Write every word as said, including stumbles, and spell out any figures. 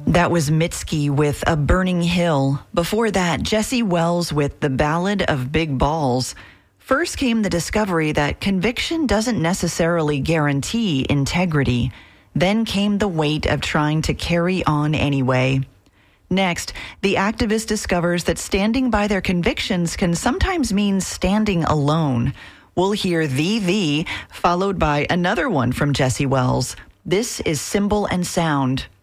That was Mitski with A Burning Hill. Before that, Jesse Wells with The Ballad of Big Balls. First came the discovery that conviction doesn't necessarily guarantee integrity. Then came the weight of trying to carry on anyway. Next, the activist discovers that standing by their convictions can sometimes mean standing alone. We'll hear The The, followed by another one from Jesse Wells. This is Symbol and Sound.